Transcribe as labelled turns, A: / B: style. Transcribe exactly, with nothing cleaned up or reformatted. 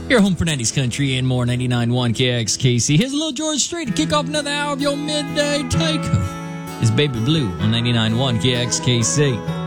A: Your home for nineties country and more, ninety-nine point one K X K C. Here's a little George Strait to kick off another hour of your midday takeover. It's Baby Blue on ninety-nine point one K X K C.